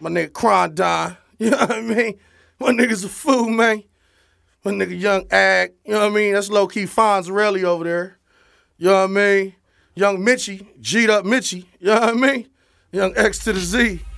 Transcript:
My nigga Crondon. You know what I mean? My nigga's a fool, man. My nigga Young Ag. You know what I mean? That's low-key Fonzarelli over there. You know what I mean? Young Mitchie, G'd up Mitchie. You know what I mean? Young X to the Z.